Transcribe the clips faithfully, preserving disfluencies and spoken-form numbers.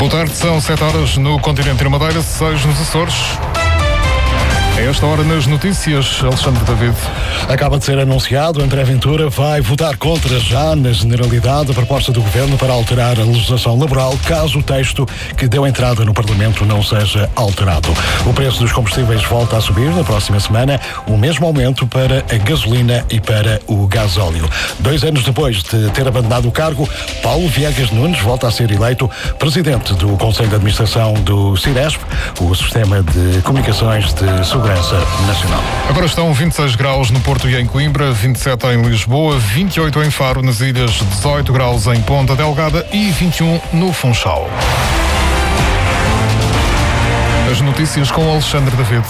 Boa tarde, são sete horas no continente e na Madeira, seis nos Açores. A esta hora nas notícias, Alexandre David. Acaba de ser anunciado, André Ventura vai votar contra já, na generalidade, a proposta do Governo para alterar a legislação laboral, caso o texto que deu entrada no Parlamento não seja alterado. O preço dos combustíveis volta a subir na próxima semana, o mesmo aumento para a gasolina e para o gasóleo. Dois anos depois de ter abandonado o cargo, Paulo Viegas Nunes volta a ser eleito presidente do Conselho de Administração do Ciresp, o Sistema de Comunicações de Segurança Nacional. Agora estão vinte e seis graus no Porto e em Coimbra, vinte e sete em Lisboa, vinte e oito em Faro, nas ilhas, dezoito graus em Ponta Delgada e vinte e um no Funchal. As notícias com Alexandre David.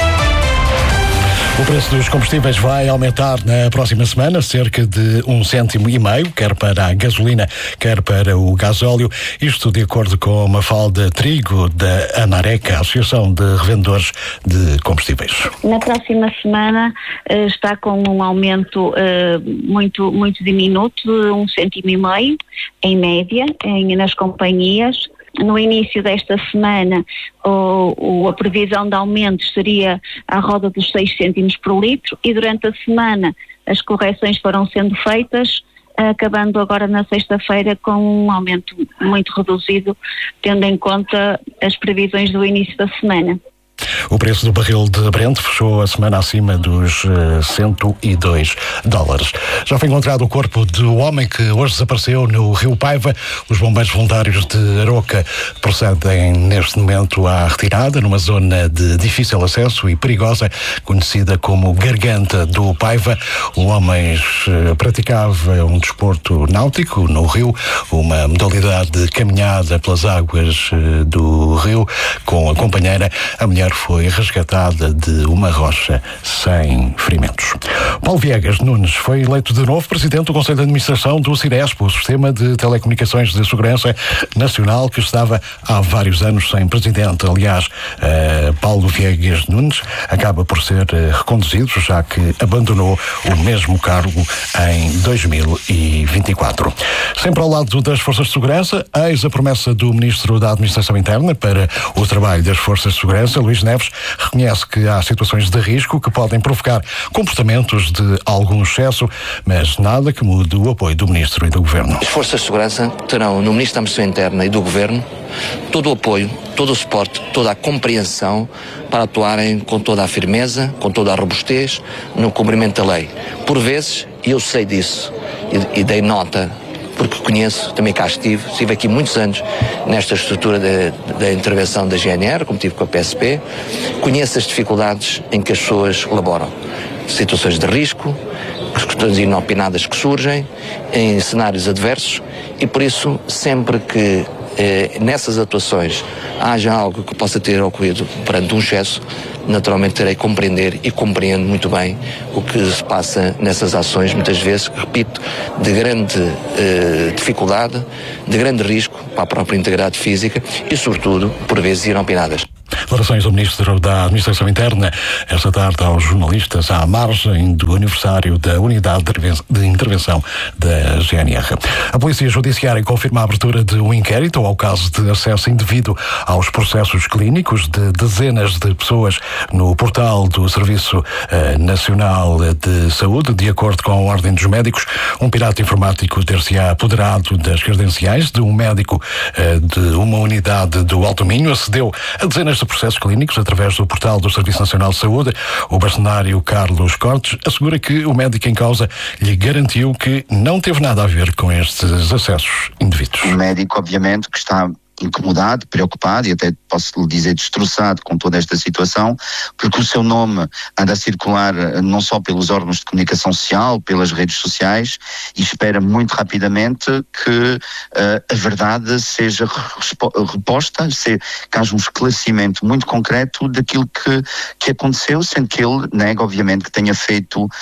O preço dos combustíveis vai aumentar na próxima semana, cerca de um cêntimo e meio, quer para a gasolina, quer para o gasóleo. Isto de acordo com a Mafalda Trigo da Anareca, a Associação de Revendedores de Combustíveis. Na próxima semana uh, está com um aumento uh, muito, muito diminuto, de um cêntimo e meio, em média, em, nas companhias. No início desta semana, o, o, a previsão de aumentos seria à roda dos seis cêntimos por litro e durante a semana as correções foram sendo feitas, acabando agora na sexta-feira com um aumento muito reduzido, tendo em conta as previsões do início da semana. O preço do barril de Brent fechou a semana acima dos uh, cento e dois dólares. Já foi encontrado o corpo do homem que hoje desapareceu no Rio Paiva. Os bombeiros voluntários de Aroca procedem neste momento à retirada numa zona de difícil acesso e perigosa, conhecida como Garganta do Paiva. O homem uh, praticava um desporto náutico no rio, uma modalidade de caminhada pelas águas uh, do rio com a companheira. A mulher foi resgatada de uma rocha sem ferimentos. Paulo Viegas Nunes foi eleito de novo presidente do Conselho de Administração do Ciresp, o Sistema de Telecomunicações de Segurança Nacional, que estava há vários anos sem presidente. Aliás, uh, Paulo Viegas Nunes acaba por ser uh, reconduzido, já que abandonou o mesmo cargo em dois mil e vinte e quatro. Sempre ao lado das Forças de Segurança, eis a promessa do Ministro da Administração Interna para o trabalho das Forças de Segurança. Luís Neves reconhece que há situações de risco que podem provocar comportamentos de algum excesso, mas nada que mude o apoio do Ministro e do Governo. As Forças de Segurança terão no Ministro da Administração Interna e do Governo todo o apoio, todo o suporte, toda a compreensão para atuarem com toda a firmeza, com toda a robustez no cumprimento da lei. Por vezes, e eu sei disso, e, e dei nota, porque conheço, também cá estive, estive aqui muitos anos nesta estrutura da intervenção da G N R, como tive com a P S P, conheço as dificuldades em que as pessoas laboram. Situações de risco, questões inopinadas que surgem, em cenários adversos, e por isso, sempre que eh, nessas atuações haja algo que possa ter ocorrido perante um excesso, naturalmente terei que compreender e compreendo muito bem o que se passa nessas ações, muitas vezes, repito, de grande eh, dificuldade, de grande risco para a própria integridade física e, sobretudo, por vezes inopinadas. Declarações do Ministro da Administração Interna esta tarde aos jornalistas à margem do aniversário da Unidade de Intervenção da G N R. A Polícia Judiciária confirma a abertura de um inquérito ao caso de acesso indevido aos processos clínicos de dezenas de pessoas no portal do Serviço eh, Nacional de Saúde. De acordo com a Ordem dos Médicos, um pirata informático ter-se-á apoderado das credenciais de um médico eh, de uma unidade do Alto Minho, acedeu a dezenas de processos clínicos através do portal do Serviço Nacional de Saúde. O bastonário Carlos Cortes assegura que o médico em causa lhe garantiu que não teve nada a ver com estes acessos indevidos. O médico, obviamente, que está incomodado, preocupado e até posso lhe dizer destroçado com toda esta situação, porque o seu nome anda a circular não só pelos órgãos de comunicação social, pelas redes sociais, e espera muito rapidamente que uh, a verdade seja reposta, se, que haja um esclarecimento muito concreto daquilo que, que aconteceu, sendo que ele nega, obviamente, que tenha feito uh,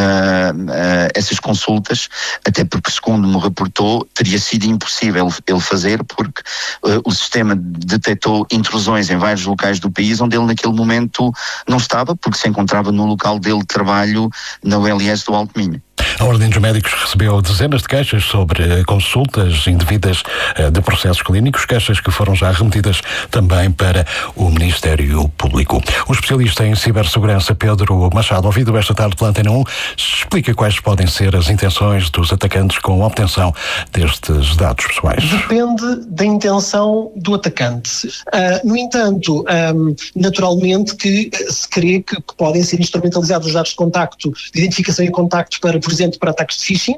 uh, essas consultas, até porque, segundo me reportou, teria sido impossível ele fazer, porque Uh, o sistema detectou intrusões em vários locais do país onde ele naquele momento não estava, porque se encontrava no local dele de trabalho na U L S do Alto Minho. A Ordem dos Médicos recebeu dezenas de queixas sobre consultas indevidas de processos clínicos, queixas que foram já remetidas também para o Ministério Público. O especialista em cibersegurança Pedro Machado, ouvido esta tarde pela Antena um, explica quais podem ser as intenções dos atacantes com a obtenção destes dados pessoais. Depende da intenção do atacante. Uh, no entanto, um, naturalmente que se crê que, que podem ser instrumentalizados os dados de contacto, de identificação e contacto para, por exemplo, para ataques de phishing.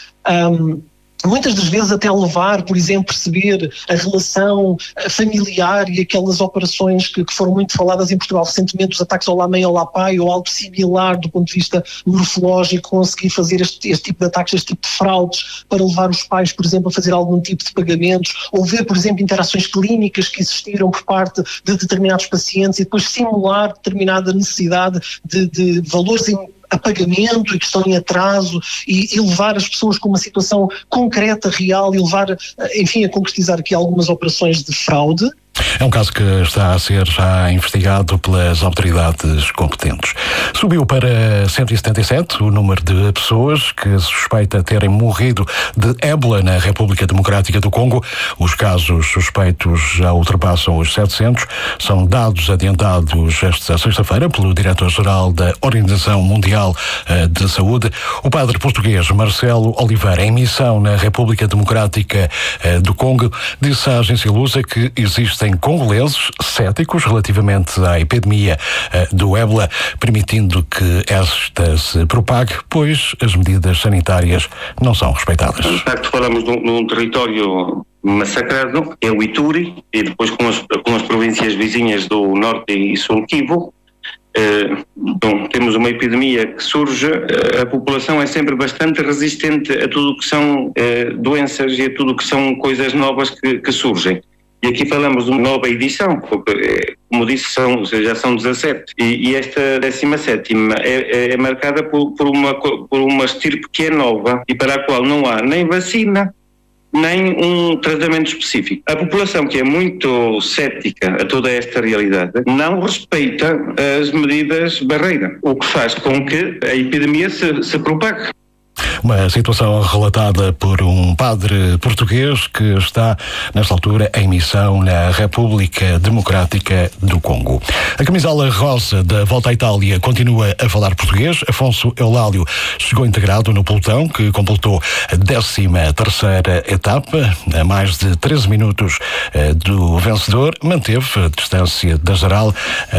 Um, Muitas das vezes até levar, por exemplo, perceber a relação familiar e aquelas operações que, que foram muito faladas em Portugal recentemente, os ataques ao Olá Mãe, Olá Pai, ou algo similar do ponto de vista morfológico, conseguir fazer este, este tipo de ataques, este tipo de fraudes, para levar os pais, por exemplo, a fazer algum tipo de pagamentos, ou ver, por exemplo, interações clínicas que existiram por parte de determinados pacientes e depois simular determinada necessidade de, de valores em a pagamento e que estão em atraso e, e levar as pessoas com uma situação concreta, real e levar, enfim, a concretizar aqui algumas operações de fraude. É um caso que está a ser já investigado pelas autoridades competentes. Subiu para cento e setenta e sete o número de pessoas que se suspeita terem morrido de ébola na República Democrática do Congo. Os casos suspeitos já ultrapassam os setecentos. São dados adiantados esta sexta-feira pelo diretor-geral da Organização Mundial de Saúde. O padre português Marcelo Oliveira, em missão na República Democrática do Congo, disse à agência Lusa que existe Existem congoleses céticos relativamente à epidemia uh, do ébola, permitindo que esta se propague, pois as medidas sanitárias não são respeitadas. De facto, falamos de um, de um território massacrado, é o Ituri, e depois com as, com as províncias vizinhas do Norte e Sul Kivu. Uh, bom, temos uma epidemia que surge, uh, a população é sempre bastante resistente a tudo o que são uh, doenças e a tudo o que são coisas novas que, que surgem. E aqui falamos de uma nova edição, porque, como disse, são, já são dezassete. E, e esta décima sétima é, é, é marcada por, por, uma, por uma estirpe que é nova e para a qual não há nem vacina, nem um tratamento específico. A população, que é muito cética a toda esta realidade, não respeita as medidas barreira, o que faz com que a epidemia se, se propague. Uma situação relatada por um padre português que está, nesta altura, em missão na República Democrática do Congo. A camisola rosa da Volta à Itália continua a falar português. Afonso Eulálio chegou integrado no pelotão, que completou a décima terceira etapa, a mais de treze minutos do vencedor. Manteve a distância da geral,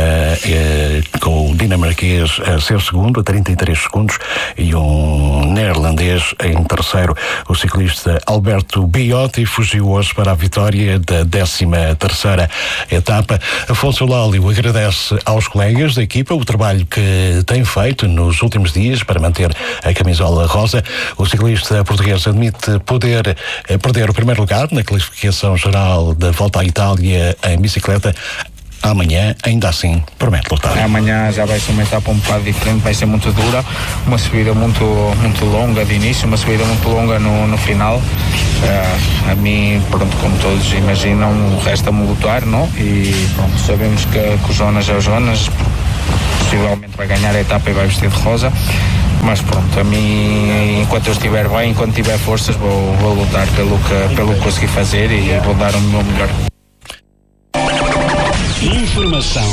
com o dinamarquês a ser segundo, a trinta e três segundos, e um neerlandês em terceiro. O ciclista Alberto Biotti fugiu hoje para a vitória da décima terceira etapa. Afonso Eulálio agradece aos colegas da equipa o trabalho que tem feito nos últimos dias para manter a camisola rosa. O ciclista português admite poder perder o primeiro lugar na classificação geral da Volta à Itália em bicicleta. Amanhã, ainda assim, promete lutar. Amanhã já vai ser uma etapa um bocado diferente, vai ser muito dura, uma subida muito, muito longa de início, uma subida muito longa no, no final. Uh, a mim, pronto, como todos imaginam, resta-me lutar, não? E pronto, sabemos que, que o Jonas é o Jonas, possivelmente vai ganhar a etapa e vai vestir de rosa. Mas pronto, a mim, enquanto eu estiver bem, enquanto tiver forças, vou, vou lutar pelo que, pelo que consegui fazer e vou dar o meu melhor. Informação.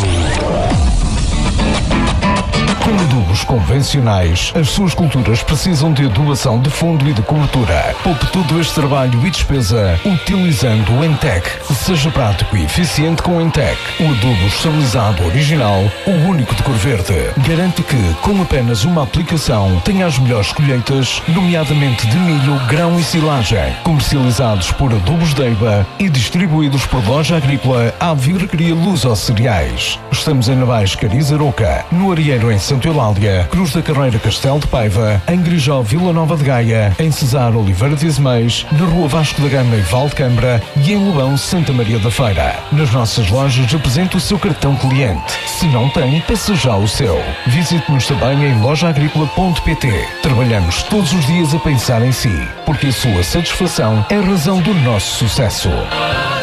Como adubos convencionais, as suas culturas precisam de doação de fundo e de cobertura. Poupe todo este trabalho e despesa utilizando o Entec. Seja prático e eficiente com o Entec. O adubo estabilizado original, o único de cor verde, garante que, com apenas uma aplicação, tenha as melhores colheitas, nomeadamente de milho, grão e silagem. Comercializados por Adubos Deiba e distribuídos por Loja Agrícola à Virgueria Luz aos Cereais. Estamos em Navais Carizaroca, no Arieiro em Santo Eulália, Cruz da Carreira Castelo de Paiva, em Grijó Vila Nova de Gaia, em Cesar Oliveira de Azeméis, na Rua Vasco da Gama e Valdecambra e em Lobão Santa Maria da Feira. Nas nossas lojas apresente o seu cartão cliente. Se não tem, peça já o seu. Visite-nos também em loja agrícola ponto pt. Trabalhamos todos os dias a pensar em si, porque a sua satisfação é a razão do nosso sucesso.